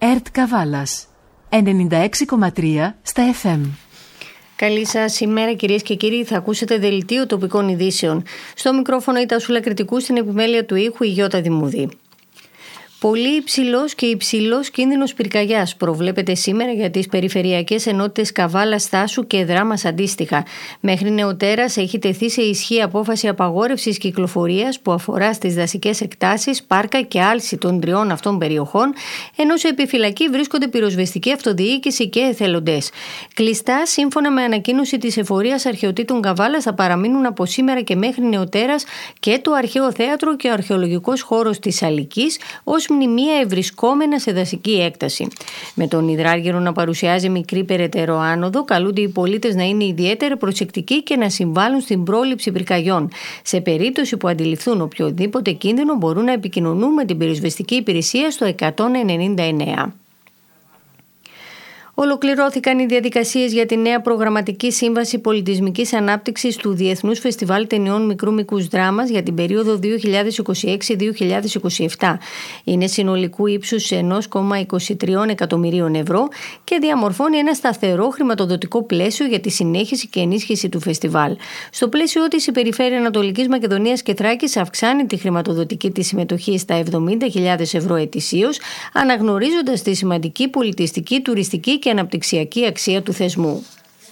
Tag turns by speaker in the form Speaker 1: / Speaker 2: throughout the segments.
Speaker 1: ΕΡΤ Καβάλας 96,3 στα FM.
Speaker 2: Καλή σας ημέρα κυρίες και κύριοι, θα ακούσετε δελτίο τοπικών ειδήσεων. Στο μικρόφωνο η Τασούλα Κρητικού, στην επιμέλεια του ήχου η Γιώτα Δημούδη. Πολύ υψηλός και υψηλός κίνδυνος πυρκαγιάς προβλέπεται σήμερα για τις περιφερειακές ενότητες Καβάλας, Στάσου και Δράμας αντίστοιχα. Μέχρι νεοτέρας έχει τεθεί σε ισχύ απόφαση απαγόρευσης κυκλοφορίας που αφορά στις δασικές εκτάσεις, πάρκα και άλση των τριών αυτών περιοχών, ενώ σε επιφυλακή βρίσκονται πυροσβεστική αυτοδιοίκηση και εθελοντές. Κλειστά, σύμφωνα με ανακοίνωση της Εφορίας Αρχαιοτήτων Καβάλας, θα παραμείνουν από σήμερα και μέχρι νεοτέρας και το Αρχαίο Θέατρο και ο Αρχαιολογικός Χώρος της Αλικής ως μνημεία ευρισκόμενα σε δασική έκταση. Με τον υδράργυρο να παρουσιάζει μικρή περαιτέρω άνοδο, καλούνται οι πολίτες να είναι ιδιαίτερα προσεκτικοί και να συμβάλλουν στην πρόληψη πυρκαγιών. Σε περίπτωση που αντιληφθούν οποιοδήποτε κίνδυνο, μπορούν να επικοινωνούν με την πυροσβεστική υπηρεσία στο 199. Ολοκληρώθηκαν οι διαδικασίες για τη νέα προγραμματική σύμβαση πολιτισμικής ανάπτυξης του Διεθνούς Φεστιβάλ Ταινιών Μικρού Μήκους Δράμας για την περίοδο 2026-2027. Είναι συνολικού ύψους 1,23 εκατομμυρίων ευρώ και διαμορφώνει ένα σταθερό χρηματοδοτικό πλαίσιο για τη συνέχιση και ενίσχυση του φεστιβάλ. Στο πλαίσιο της, η Περιφέρεια Ανατολικής Μακεδονίας και Θράκης αυξάνει τη χρηματοδοτική της συμμετοχή στα 70.000 ευρώ ετησίως, αναγνωρίζοντας τη σημαντική πολιτιστική, τουριστική και αναπτυξιακή αξία του θεσμού.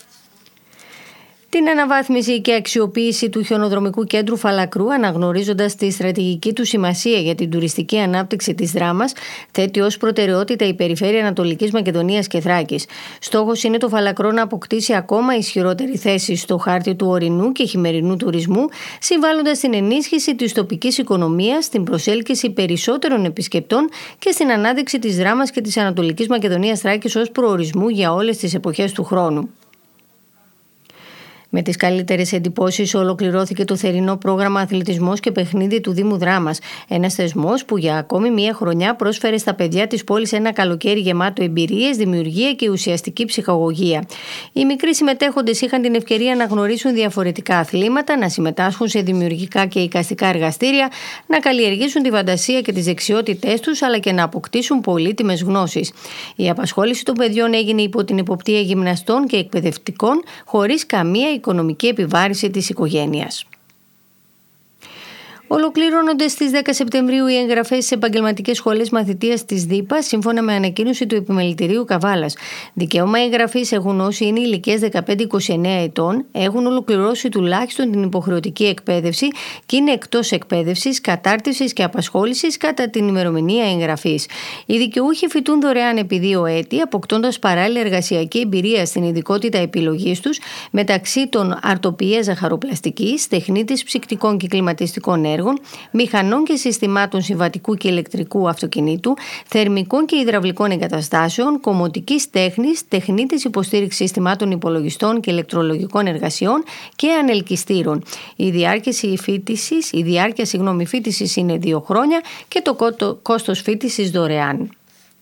Speaker 2: Την αναβάθμιση και αξιοποίηση του χιονοδρομικού κέντρου Φαλακρού, αναγνωρίζοντας τη στρατηγική του σημασία για την τουριστική ανάπτυξη της Δράμας, θέτει ως προτεραιότητα η Περιφέρεια Ανατολικής Μακεδονίας και Θράκης. Στόχος είναι το Φαλακρό να αποκτήσει ακόμα ισχυρότερη θέση στο χάρτη του ορεινού και χειμερινού τουρισμού, συμβάλλοντας στην ενίσχυση της τοπικής οικονομίας, στην προσέλκυση περισσότερων επισκεπτών και στην ανάδειξη της Δράμας και της Ανατολικής Μακεδονίας Θράκης ως προορισμού για όλες τις εποχές του χρόνου. Με τις καλύτερες εντυπώσεις ολοκληρώθηκε το θερινό πρόγραμμα Αθλητισμός και Παιχνίδι του Δήμου Δράμας. Ένας θεσμός που για ακόμη μία χρονιά πρόσφερε στα παιδιά της πόλης ένα καλοκαίρι γεμάτο εμπειρίες, δημιουργία και ουσιαστική ψυχαγωγία. Οι μικροί συμμετέχοντες είχαν την ευκαιρία να γνωρίσουν διαφορετικά αθλήματα, να συμμετάσχουν σε δημιουργικά και εικαστικά εργαστήρια, να καλλιεργήσουν τη φαντασία και τις δεξιότητές τους, αλλά και να αποκτήσουν πολύτιμες γνώσεις. Η απασχόληση των παιδιών έγινε υπό την εποπτεία γυμναστών και εκπαιδευτικών, χωρίς καμία οικονομική επιβάρυνση της οικογένειας. Ολοκληρώνονται στις 10 Σεπτεμβρίου οι εγγραφές σε επαγγελματικές σχολές μαθητείας της ΔΥΠΑ, σύμφωνα με ανακοίνωση του Επιμελητηρίου Καβάλας. Δικαίωμα εγγραφής έχουν όσοι είναι ηλικίας 15-29 ετών, έχουν ολοκληρώσει τουλάχιστον την υποχρεωτική εκπαίδευση και είναι εκτός εκπαίδευσης, κατάρτισης και απασχόλησης κατά την ημερομηνία εγγραφής. Οι δικαιούχοι φοιτούν δωρεάν επί 2 έτη, αποκτώντας παράλληλα εργασιακή εμπειρία στην ειδικότητα επιλογής τους, μεταξύ των αρτοποιίας ζαχαροπλαστικής, τεχνίτης ψυκτικών και κλιματιστικών έργων, μηχανών και συστημάτων συμβατικού και ηλεκτρικού αυτοκινήτου, θερμικών και υδραυλικών εγκαταστάσεων, κομμωτικής τέχνης, τεχνίτης υποστήριξης συστημάτων υπολογιστών και ηλεκτρολογικών εργασιών και ανελκυστήρων. Η διάρκεια φοίτησης είναι 2 χρόνια και το κόστος φοίτησης δωρεάν.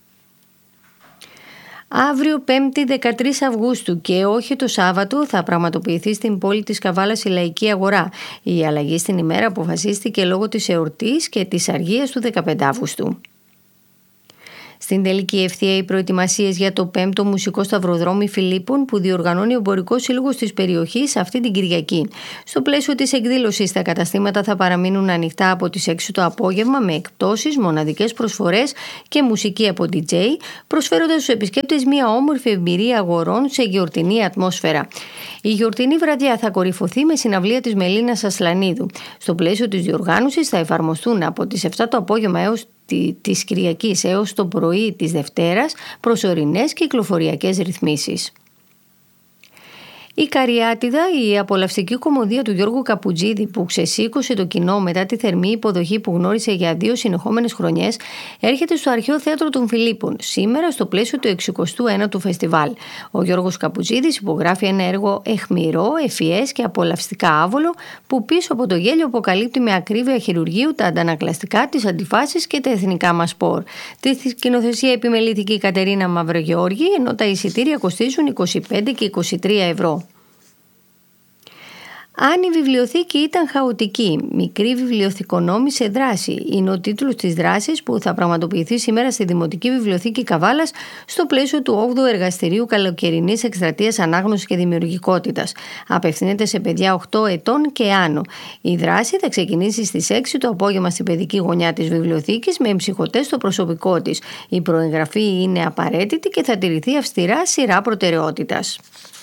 Speaker 2: Αύριο 5η 13 Αυγούστου και όχι το Σάββατο θα πραγματοποιηθεί στην πόλη της Καβάλας η Λαϊκή Αγορά. Η αλλαγή στην ημέρα αποφασίστηκε λόγω της εορτής και της αργίας του 15 Αυγούστου. Στην τελική ευθεία οι προετοιμασίες για το 5ο Μουσικό Σταυροδρόμι Φιλίππων που διοργανώνει ο Εμπορικός Σύλλογος της περιοχής αυτή την Κυριακή. Στο πλαίσιο της εκδήλωσης, τα καταστήματα θα παραμείνουν ανοιχτά από τις 6 το απόγευμα με εκπτώσεις, μοναδικές προσφορές και μουσική από DJ, προσφέροντας στους επισκέπτες μια όμορφη εμπειρία αγορών σε γιορτινή ατμόσφαιρα. Η γιορτινή βραδιά θα κορυφωθεί με συναυλία της Μελίνας Ασλανίδου. Στο πλαίσιο της διοργάνωσης θα εφαρμοστούν από τις 7 το απόγευμα έως της Κυριακής έως το πρωί της Δευτέρας προσωρινές κυκλοφοριακές ρυθμίσεις. Η Καριάτιδα, η απολαυστική κωμωδία του Γιώργου Καπουτζίδη που ξεσήκωσε το κοινό μετά τη θερμή υποδοχή που γνώρισε για 2 συνεχόμενες χρονιές, έρχεται στο Αρχαίο Θέατρο των Φιλίππων σήμερα στο πλαίσιο του 69ου φεστιβάλ. Ο Γιώργος Καπουτζίδης υπογράφει ένα έργο αιχμηρό, ευφυές και απολαυστικά άβολο που πίσω από το γέλιο αποκαλύπτει με ακρίβεια χειρουργείου τα αντανακλαστικά, τις αντιφάσεις και τα εθνικά μας σπορ. Τη σκηνοθεσία επιμελήθηκε η Κατερίνα Μαυρογεώργη, ενώ τα εισιτήρια κοστίζουν 25 και 23 ευρώ. Αν η βιβλιοθήκη ήταν χαοτική, μικρή βιβλιοθηκονόμη σε δράση είναι ο τίτλος της δράσης που θα πραγματοποιηθεί σήμερα στη Δημοτική Βιβλιοθήκη Καβάλας στο πλαίσιο του 8ου Εργαστηρίου Καλοκαιρινής Εκστρατείας Ανάγνωσης και Δημιουργικότητας. Απευθύνεται σε παιδιά 8 ετών και άνω. Η δράση θα ξεκινήσει στις 6 το απόγευμα στην παιδική γωνιά της βιβλιοθήκης με εμψυχωτές στο προσωπικό της. Η προεγγραφή είναι απαραίτητη και θα τηρηθεί αυστηρά σειρά προτεραιότητας.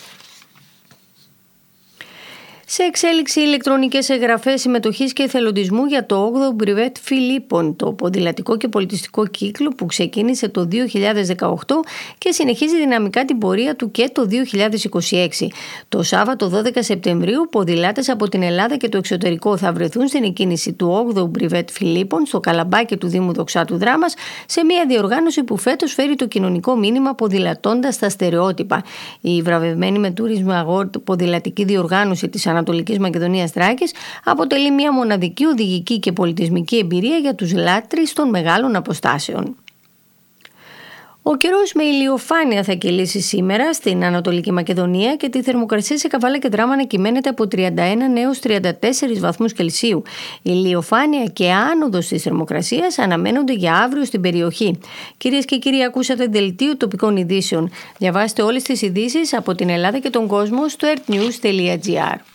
Speaker 2: Σε εξέλιξη ηλεκτρονικές εγγραφές συμμετοχής και εθελοντισμού για το 8ο Brevet Philippon, το ποδηλατικό και πολιτιστικό κύκλο που ξεκίνησε το 2018 και συνεχίζει δυναμικά την πορεία του και το 2026. Το Σάββατο 12 Σεπτεμβρίου, ποδηλάτες από την Ελλάδα και το εξωτερικό θα βρεθούν στην εκκίνηση του 8ου Brevet Philippon στο Καλαμπάκι του Δήμου Δοξάτου Δράμας, σε μια διοργάνωση που φέτος φέρει το κοινωνικό μήνυμα ποδηλατώντας τα στερεότυπα. Η βραβευμένη με Tourism Award ποδηλατική διοργάνωση της Ανατολικής Μακεδονίας Θράκης αποτελεί μια μοναδική οδηγική και πολιτισμική εμπειρία για τους λάτρεις των μεγάλων αποστάσεων. Ο καιρός με ηλιοφάνεια θα κυλήσει σήμερα στην Ανατολική Μακεδονία και τη θερμοκρασία σε Καβάλα και Δράμα να κυμαίνεται από 31 έως 34 βαθμούς Κελσίου. Η ηλιοφάνεια και άνοδος της θερμοκρασίας αναμένονται για αύριο στην περιοχή. Κυρίες και κύριοι, ακούσατε δελτίο τοπικών ειδήσεων. Διαβάστε όλες τις ειδήσεις από την Ελλάδα και τον κόσμο στο earthnews.gr.